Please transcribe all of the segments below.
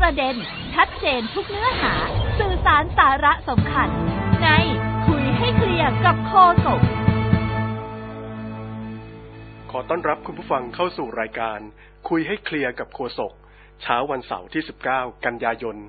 ประเด็นชัดเจนทุกเนื้อหาสื่อสารสาระสำคัญในคุยให้เคลียร์กับโฆษกขอต้อนรับคุณผู้ฟังเข้าสู่รายการคุยให้เคลียร์กับโฆษกเช้าวันเสาร์ที่19กันยายน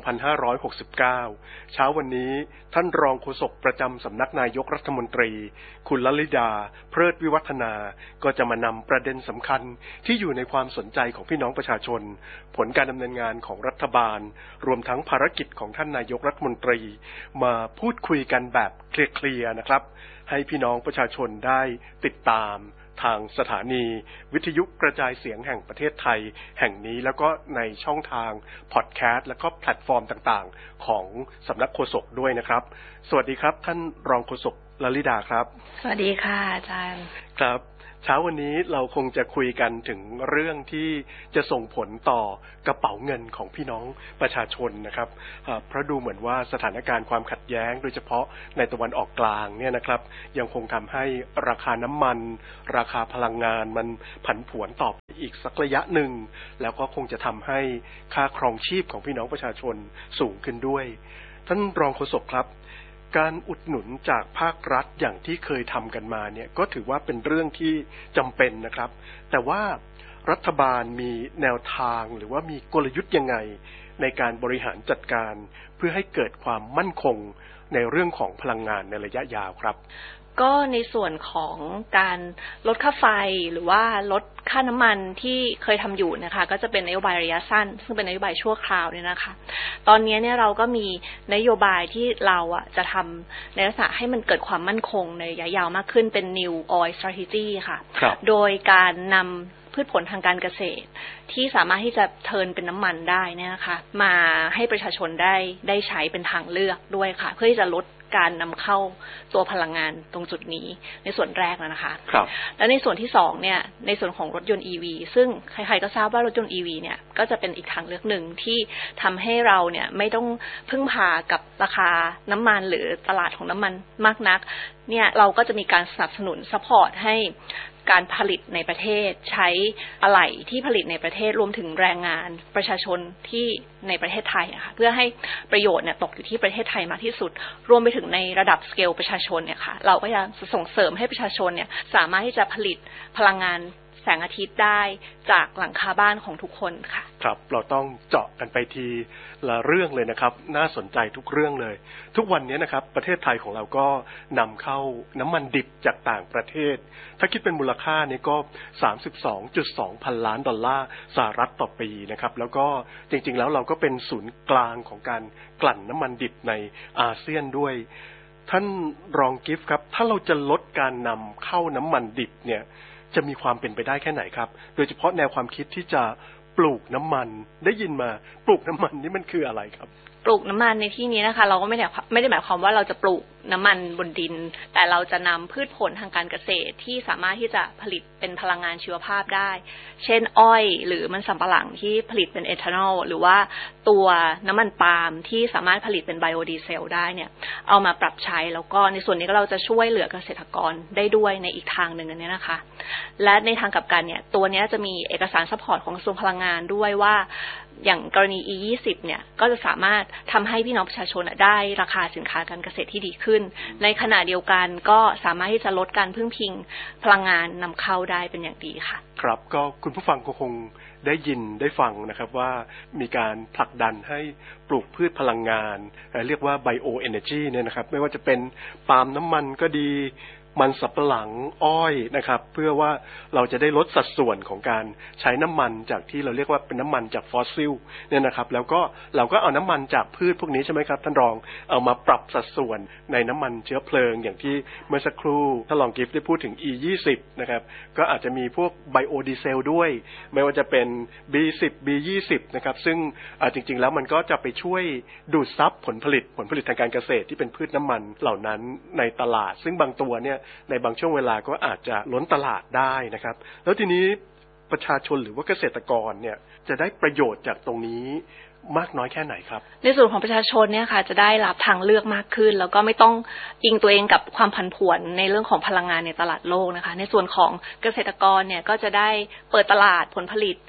2569เช้าวันนี้ท่านรองโฆษกประจำสำนักนายกรัฐมนตรีคุณลลิดาเพลิดวิวัฒนาก็จะมานำประเด็นสำคัญที่อยู่ในความสนใจของพี่น้องประชาชนผลการดำเนินงานของรัฐบาลรวมทั้งภารกิจของท่านนายกรัฐมนตรีมาพูดคุยกันแบบเคลียร์นะครับให้พี่น้องประชาชนได้ติดตามทางสถานีวิทยุกระจายเสียงแห่งประเทศไทยแห่งนี้แล้วก็ในช่องทางพอดแคสต์และก็แพลตฟอร์มต่างๆของสำนักโฆษกด้วยนะครับสวัสดีครับท่านรองโฆษกลลิดาครับสวัสดีค่ะอาจารย์ครับเช้าวันนี้เราคงจะคุยกันถึงเรื่องที่จะส่งผลต่อกระเป๋าเงินของพี่น้องประชาชนนะครับเพราะดูเหมือนว่าสถานการณ์ความขัดแย้งโดยเฉพาะในตะวันออกกลางเนี่ยนะครับยังคงทำให้ราคาน้ำมันราคาพลังงานมันผันผวนต่อไปอีกสักระยะหนึ่งแล้วก็คงจะทำให้ค่าครองชีพของพี่น้องประชาชนสูงขึ้นด้วยท่านรองโฆษกครับการอุดหนุนจากภาครัฐอย่างที่เคยทำกันมาเนี่ยก็ถือว่าเป็นเรื่องที่จำเป็นนะครับแต่ว่ารัฐบาลมีแนวทางหรือว่ามีกลยุทธ์ยังไงในการบริหารจัดการเพื่อให้เกิดความมั่นคงในเรื่องของพลังงานในระยะยาวครับก็ในส่วนของการลดค่าไฟหรือว่าลดค่าน้ำมันที่เคยทำอยู่นะคะก็จะเป็นนโยบายระยะสั้นซึ่งเป็นนโยบายชั่วคราวเนี่ยนะคะตอนนี้เนี่ยเราก็มีนโยบายที่เราจะทำในลักษณะให้มันเกิดความมั่นคงในระยะยาวมากขึ้นเป็น New Oil Strategy ค่ะโดยการนำพืชผลทางการเกษตรที่สามารถที่จะเทิร์นเป็นน้ำมันได้เนี่ยนะคะมาให้ประชาชนได้ใช้เป็นทางเลือกด้วยค่ะเพื่อที่จะลดการนำเข้าตัวพลังงานตรงจุดนี้ในส่วนแรกนะคะแล้วในส่วนที่2เนี่ยในส่วนของรถยนต์ EV ซึ่งใครๆก็ทราบว่ารถยนต์ EV เนี่ยก็จะเป็นอีกทางเลือกหนึ่งที่ทำให้เราเนี่ยไม่ต้องพึ่งพากับราคาน้ำมันหรือตลาดของน้ำมันมากนักเนี่ยเราก็จะมีการสนับสนุนซัพพอร์ตให้การผลิตในประเทศใช้อะไหล่ที่ผลิตในประเทศรวมถึงแรงงานประชาชนที่ในประเทศไทยค่ะเพื่อให้ประโยชน์เนี่ยตกอยู่ที่ประเทศไทยมากที่สุดรวมไปถึงในระดับสเกลประชาชนเนี่ยค่ะเราก็จะส่งเสริมให้ประชาชนเนี่ยสามารถที่จะผลิตพลังงานแสงอาทิตย์ได้จากหลังคาบ้านของทุกคนค่ะครับเราต้องเจาะกันไปทีละเรื่องเลยนะครับน่าสนใจทุกเรื่องเลยทุกวันนี้นะครับประเทศไทยของเราก็นำเข้าน้ำมันดิบจากต่างประเทศถ้าคิดเป็นมูลค่านี่ก็ 32.2 พันล้านดอลลาร์สหรัฐต่อปีนะครับแล้วก็จริงๆแล้วเราก็เป็นศูนย์กลางของการกลั่นน้ำมันดิบในอาเซียนด้วยท่านรองกิฟต์ครับถ้าเราจะลดการนำเข้าน้ำมันดิบเนี่ยจะมีความเป็นไปได้แค่ไหนครับโดยเฉพาะแนวความคิดที่จะปลูกน้ำมันได้ยินมาปลูกน้ำมันนี่มันคืออะไรครับปลูกน้ำมันในที่นี้นะคะเราก็ไม่ได้หมายความว่าเราจะปลูกน้ำมันบนดินแต่เราจะนำพืชผลทางการเกษตรที่สามารถที่จะผลิตเป็นพลังงานชีวภาพได้เช่นอ้อยหรือมันสำปะหลังที่ผลิตเป็นเอทานอลหรือว่าตัวน้ำมันปาล์มที่สามารถผลิตเป็นไบโอดีเซลได้เนี่ยเอามาปรับใช้แล้วก็ในส่วนนี้ก็เราจะช่วยเหลือเกษตรกรได้ด้วยในอีกทางหนึ่งเนี่ยนะคะและในทางกลับกันเนี่ยตัวนี้จะมีเอกสารซัพพอร์ตของกระทรวงพลังงานด้วยว่าอย่างกรณี E20 เนี่ยก็จะสามารถทำให้พี่น้องประชาชนได้ราคาสินค้าการเกษตรที่ดีขึ้นในขณะเดียวกันก็สามารถที่จะลดการพึ่งพิงพลังงานนำเข้าได้เป็นอย่างดีค่ะครับก็คุณผู้ฟังก็คงได้ยินได้ฟังนะครับว่ามีการผลักดันให้ปลูกพืชพลังงานเรียกว่า Bioenergy เนี่ยนะครับไม่ว่าจะเป็นปาล์มน้ำมันก็ดีมันสำปะหลังอ้อยนะครับเพื่อว่าเราจะได้ลดสัดส่วนของการใช้น้ำมันจากที่เราเรียกว่าเป็นน้ำมันจากฟอสซิลเนี่ยนะครับแล้วก็เราก็เอาน้ำมันจากพืชพวกนี้ใช่ไหมครับท่านรองเอามาปรับสัดส่วนในน้ำมันเชื้อเพลิงอย่างที่เมื่อสักครู่ท่านรองกิฟต์ได้พูดถึง E20 นะครับก็อาจจะมีพวกไบโอดีเซลด้วยไม่ว่าจะเป็น B10 B20 นะครับซึ่งจริงๆแล้วมันก็จะไปช่วยดูดซับผลผลิตทางการเกษตรที่เป็นพืชน้ำมันเหล่านั้นในตลาดซึ่งบางตัวเนี่ยในบางช่วงเวลาก็อาจจะล้นตลาดได้นะครับแล้วทีนี้ประชาชนหรือว่าเกษตรกรเนี่ยจะได้ประโยชน์จากตรงนี้มากน้อยแค่ไหนครับในส่วนของประชาชนเนี่ยค่ะจะได้รับทางเลือกมากขึ้นแล้วก็ไม่ต้องอิงตัวเองกับความผันผวนในเรื่องของพลังงานในตลาดโลกนะคะในส่วนของเกษตรกรเนี่ยก็จะได้เปิดตลาดผลผลิต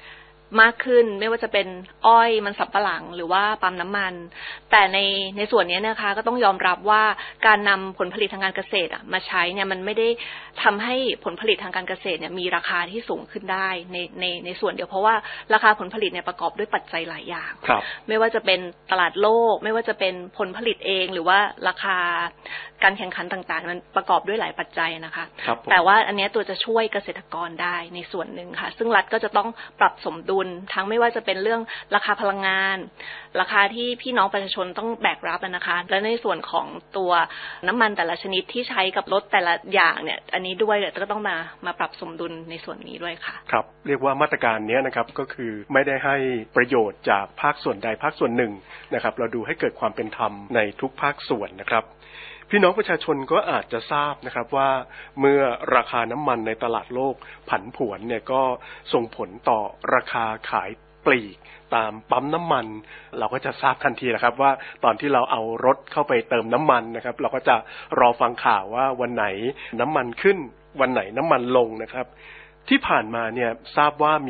มากขึ้นไม่ว่าจะเป็นอ้อยมันสำปะหลังหรือว่าปั๊มน้ำมันแต่ในส่วนนี้นะคะก็ต้องยอมรับว่าการนำผลผลิตทางการเกษตรมาใช้เนี่ยมันไม่ได้ทำให้ผลผลิตทางการเกษตรเนี่ยมีราคาที่สูงขึ้นได้ในส่วนเดียวเพราะว่าราคาผลผลิตเนี่ยประกอบด้วยปัจจัยหลายอย่างไม่ว่าจะเป็นตลาดโลกไม่ว่าจะเป็นผลผลิตเองหรือว่าราคาการแข่งขันต่างๆมันประกอบด้วยหลายปัจจัยนะคะแต่ว่าอันนี้ตัวจะช่วยเกษตรกรได้ในส่วนหนึ่งค่ะซึ่งรัฐก็จะต้องปรับสมดุลทั้งไม่ว่าจะเป็นเรื่องราคาพลังงานราคาที่พี่น้องประชาชนต้องแบกรับนะคะและในส่วนของตัวน้ำมันแต่ละชนิดที่ใช้กับรถแต่ละอย่างเนี่ยอันนี้ด้วยก็ต้องมาปรับสมดุลในส่วนนี้ด้วยค่ะครับเรียกว่ามาตรการนี้นะครับก็คือไม่ได้ให้ประโยชน์จากภาคส่วนใดภาคส่วนหนึ่งนะครับเราดูให้เกิดความเป็นธรรมในทุกภาคส่วนนะครับพี่น้องประชาชนก็อาจจะทราบนะครับว่าเมื่อราคาน้ำมันในตลาดโลกผันผวนเนี่ยก็ส่งผลต่อราคาขายปลีกตามปั๊มน้ำมันเราก็จะทราบทันทีนะครับว่าตอนที่เราเอารถเข้าไปเติมน้ำมันนะครับเราก็จะรอฟังข่าวว่าวันไหนน้ำมันขึ้นวันไหนน้ำมันลงนะครับที่ผ่านมาเนี่ยทราบว่า